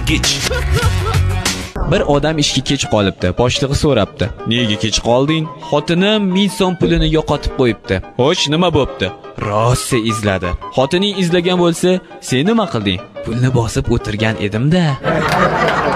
kech. Bir odam ishga kech qolibdi. Boshlig'i so'rabdi: "Nega kech qolding?" Xotinim 1000 so'm pulini yo'qotib qo'yibdi. "Xo'sh, nima bo'pti?" Rosa izladi. Xotining izlagan bo'lsa, "Sen nima qilding?" "Pulni bosib o'tirgan edim-da."